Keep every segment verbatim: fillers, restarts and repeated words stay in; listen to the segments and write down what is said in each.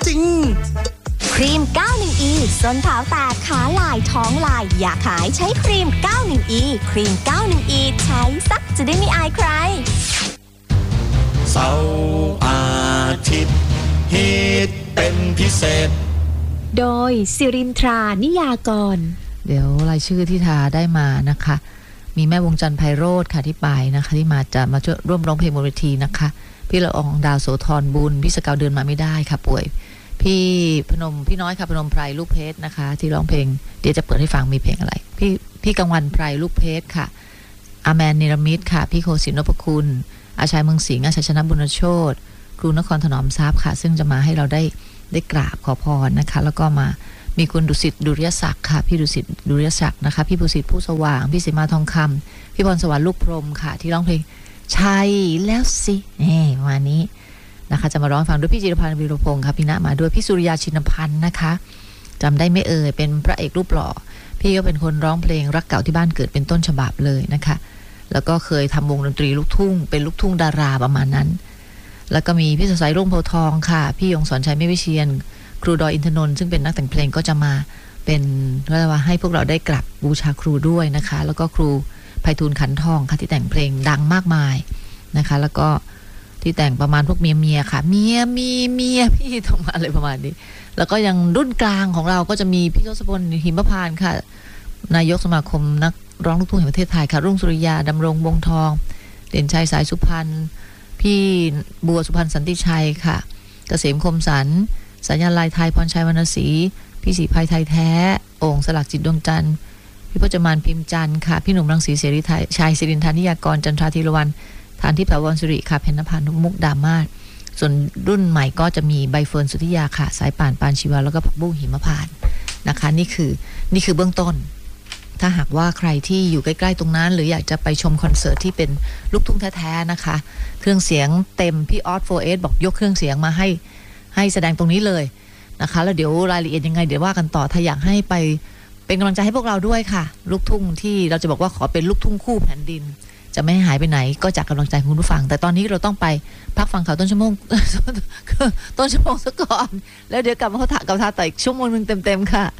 จริงครีม เก้าสิบเอ็ด อี ส้นเท้าแตกขาลายท้องลายอยากหายใช้ครีม เก้าสิบเอ็ด อี ครีม เก้าสิบเอ็ด อี ใช้ซักจะได้ไม่อายใครเสาร์อาทิตย์ฮิตเป็นพิเศษโดยสิรินทรานิยากรเดี๋ยวรายชื่อที่ทาได้มานะคะมีแม่วงจันทร์ไพโรธค่ะที่ไปนะคะที่มาจะมาช่วยร่วมร้องเพลงบนเวทีนะคะพี่ละอองดาวโสธรบุญพี่สกาวเดินมาไม่ได้ค่ะป่วยพี่พนมพี่น้อยค่ะพนมไพรลูกเพชรนะคะที่ร้องเพลงเดี๋ยวจะเปิดให้ฟังมีเพลงอะไรพี่พี่กังวันไพรลูกเพชรค่ะอาแมนนิรมิตค่ะพี่โคศินทร์นพคุณอาชัยเมืองสิงห์อาชัยชนะบุญโชติครูนครถนอมทรัพย์ค่ะซึ่งจะมาให้เราได้ได้กราบขอพรนะคะแล้วก็มามีคุณดุสิตดุริยศักดิ์ค่ะพี่ดุสิตดุริยศักดิ์นะคะพี่ภูสิทธิ์ผู้สว่างพี่สิมาทองคำพี่พรสวรรค์ลูกพรหมค่ะที่ร้องเพลงใช่แล้วสินี่ประมาณนี้นะคะจะมาร้องฟังด้วยพี่จิรพันธ์วีรพงศ์ค่ะพี่ณมาด้วยพี่สุริยาชินพันธ์นะคะจำได้ไม่เอ่ยเป็นพระเอกรูปหล่อพี่ก็เป็นคนร้องเพลงรักเก่าที่บ้านเกิดเป็นต้นฉบับเลยนะคะแล้วก็เคยทำวงดนตรีลูกทุ่งเป็นลูกทุ่งดาราประมาณนั้นแล้วก็มีพี่สดใสรุ่งโพธิ์ทองค่ะพี่ยงสอนชัยเมฆวิเชียรครูดอยอินทนนท์ซึ่งเป็นนักแต่งเพลงก็จะมาเป็นเรียกว่าให้พวกเราได้กราบบูชาครูด้วยนะคะแล้วก็ครูไพฑูรย์ขันทองค่ะที่แต่งเพลงดังมากมายนะคะแล้วก็ที่แต่งประมาณพวกเมียเมียค่ะเมียมีเมียพี่ตรงมาอะไรประมาณนี้แล้วก็ยังรุ่นกลางของเราก็จะมีพี่ทศพลหิมพานต์ค่ะนายกสมาคมนักร้องลูกทุ่งแห่งประเทศไทยค่ะรุ่งสุริยาดำรงวงทองเด่นชัยสายสุพรรณพี่บัวสุพรรณสันติชัยค่ะเกษมคมสันสัญญาลายไทยพรชัยวรรณศรีพี่ศรีภัยไทยแท้โอ่งสลักจิตดวงจันทร์พี่พจมานพิมพ์จันทร์ค่ะพี่หนุ่มรังสีเสรีไทยชัยศิรินทานิยากรจันทราธีรวรรณฐานที่ถาวรสิริค่ะเพญนภานุมุกดามาศส่วนรุ่นใหม่ก็จะมีใบเฟิร์นสุธิยาค่ะสายป่านปานชีวาแล้วก็ผักบุ้งหิมพานต์นะคะนี่คือนี่คือเบื้องต้นถ้าหากว่าใครที่อยู่ใกล้ๆตรงนั้นหรืออยากจะไปชมคอนเสิร์ตที่เป็นลูกทุ่งแท้ๆนะคะเครื่องเสียงเต็มพี่ออสโฟร์เอสบอกยกเครื่องเสียงมาให้ให้แสดงตรงนี้เลยนะคะแล้วเดี๋ยวรายละเอียดยังไงเดี๋ยวว่ากันต่อถ้าอยากให้ไปเป็นกำลังใจให้พวกเราด้วยค่ะลูกทุ่งที่เราจะบอกว่าขอเป็นลูกทุ่งคู่แผ่นดินจะไม่หายไปไหนก็จากกำลังใจของคุณผู้ฟังแต่ตอนนี้เราต้องไปพักฟังข่าวต้นชั่วโมง ต้นชั่วโมงซะก่อนแล้วเดี๋ยวกลับมาเขาถามกับทาต่ออีกชั่วโมงนึงเต็มๆค่ะ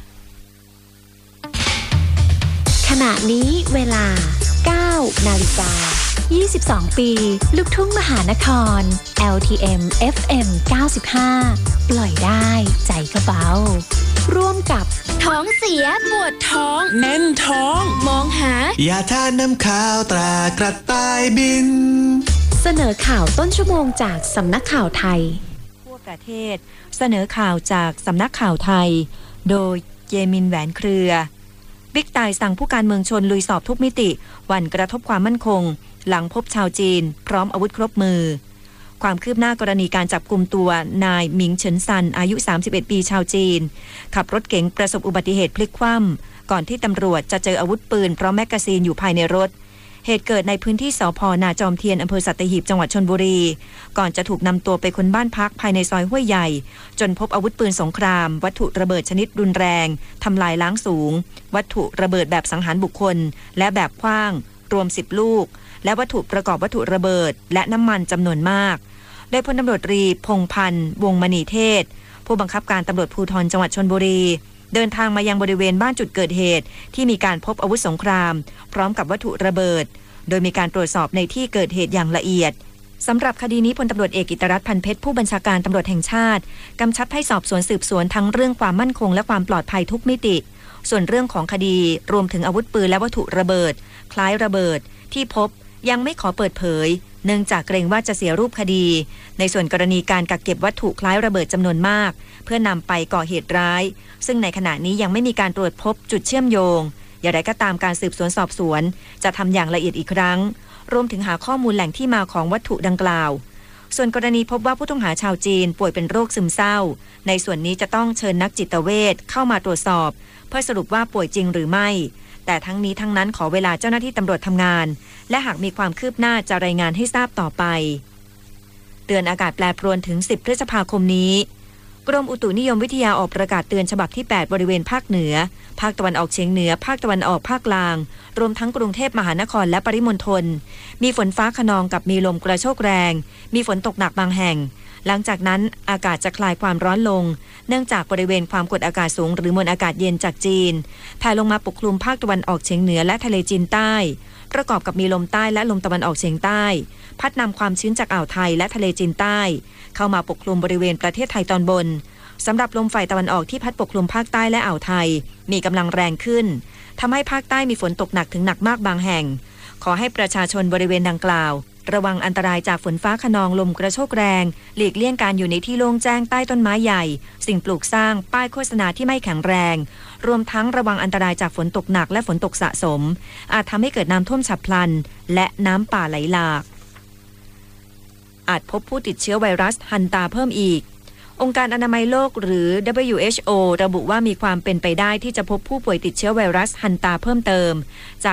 ขณะนี้เวลา เก้านาฬิกายี่สิบสอง ปีลูกทุ่งมหานคร แอล ที เอ็ม เอฟ เอ็ม เก้าสิบห้า ปล่อยได้ใจก็เบาร่วมกับท้องเสียปวดท้องแน่นท้องมองหายาทาน้ำข้าวตรากระต่ายบินเสนอข่าวต้นชั่วโมงจากสำนักข่าวไทยทั่วประเทศเสนอข่าวจากสำนักข่าวไทยโดยเยมินแหวนเครือบิ๊กต่ายสั่งผู้การเมืองชนลุยสอบทุกมิติหวั่นกระทบความมั่นคงหลังพบชาวจีนพร้อมอาวุธครบมือความคืบหน้ากรณีการจับกุมตัวนายหมิงเฉินซันอายุสามสิบเอ็ดปีชาวจีนขับรถเก๋งประสบอุบัติเหตุพลิกคว่ำก่อนที่ตำรวจจะเจออาวุธปืนพร้อมแมกกาซีนอยู่ภายในรถเหตุเกิดในพื้นที่สภ.นาจอมเทียนอำเภอสัตหีบจังหวัดชลบุรีก่อนจะถูกนำตัวไปค้นบ้านพักภายในซอยห้วยใหญ่จนพบอาวุธปืนสงครามวัตถุระเบิดชนิดรุนแรงทำลายล้างสูงวัตถุระเบิดแบบสังหารบุคคลและแบบขว้างรวมสิบลูกและวัตถุประกอบวัตถุระเบิดและน้ำมันจำนวนมากโดยพลตำรวจตรีพงษ์พันธ์วงศ์มณีเทศผู้บังคับการตำรวจภูธรจังหวัดชลบุรีเดินทางมายังบริเวณบ้านจุดเกิดเหตุที่มีการพบอาวุธสงครามพร้อมกับวัตถุระเบิดโดยมีการตรวจสอบในที่เกิดเหตุอย่างละเอียดสำหรับคดีนี้พลตำรวจเอกกิตติรัตน์พันเพชรผู้บัญชาการตำรวจแห่งชาติกำชับให้สอบสวนสืบสวนทั้งเรื่องความมั่นคงและความปลอดภัยทุกมิติส่วนเรื่องของคดีรวมถึงอาวุธปืนและวัตถุระเบิดคล้ายระเบิดที่พบยังไม่ขอเปิดเผยเนื่องจากเกรงว่าจะเสียรูปคดีในส่วนกรณีการกักเก็บวัตถุคล้ายระเบิดจำนวนมากเพื่อนำไปก่อเหตุร้ายซึ่งในขณะนี้ยังไม่มีการตรวจพบจุดเชื่อมโยงอย่างไรก็ตามการสืบสวนสอบสวนจะทำอย่างละเอียดอีกครั้งรวมถึงหาข้อมูลแหล่งที่มาของวัตถุดังกล่าวส่วนกรณีพบว่าผู้ต้องหาชาวจีนป่วยเป็นโรคซึมเศร้าในส่วนนี้จะต้องเชิญนักจิตเวชเข้ามาตรวจสอบเพื่อสรุปว่าป่วยจริงหรือไม่แต่ทั้งนี้ทั้งนั้นขอเวลาเจ้าหน้าที่ตำรวจทำงานและหากมีความคืบหน้าจะรายงานให้ทราบต่อไปเตือนอากาศแปรปรวนถึงสิบพฤษภาคมนี้กรมอุตุนิยมวิทยาออกประกาศเตือนฉบับที่แปดบริเวณภาคเหนือภาคตะวันออกเฉียงเหนือภาคตะวันออกภาคกลางรวมทั้งกรุงเทพมหานครและปริมณฑลมีฝนฟ้าคะนองกับมีลมกระโชกแรงมีฝนตกหนักบางแห่งหลังจากนั้นอากาศจะคลายความร้อนลงเนื่องจากบริเวณความกดอากาศสูงหรือมวลอากาศเย็นจากจีนแผ่ลงมาปกคลุมภาคตะวันออกเฉียงเหนือและทะเลจีนใต้ประกอบกับมีลมใต้และลมตะวันออกเฉียงใต้พัดนำความชื้นจากอ่าวไทยและทะเลจีนใต้เข้ามาปกคลุมบริเวณประเทศไทยตอนบนสำหรับลมฝ่ายตะวันออกที่พัดปกคลุมภาคใต้และอ่าวไทยมีกำลังแรงขึ้นทำให้ภาคใต้มีฝนตกหนักถึงหนักมากบางแห่งขอให้ประชาชนบริเวณดังกล่าวระวังอันตรายจากฝนฟ้าคะนองลมกระโชกแรงหลีกเลี่ยงการอยู่ในที่โล่งแจ้งใต้ต้นไม้ใหญ่สิ่งปลูกสร้างป้ายโฆษณาที่ไม่แข็งแรงรวมทั้งระวังอันตรายจากฝนตกหนักและฝนตกสะสมอาจทำให้เกิดน้ำท่วมฉับพลันและน้ำป่าไหลหลากอาจพบผู้ติดเชื้อไวรัสฮันตาเพิ่มอีกองค์การอนามัยโลกหรือ ดับเบิลยู เอช โอ ระบุว่ามีความเป็นไปได้ที่จะพบผู้ป่วยติดเชื้อไวรัสฮันตาเพิ่มเติมจาก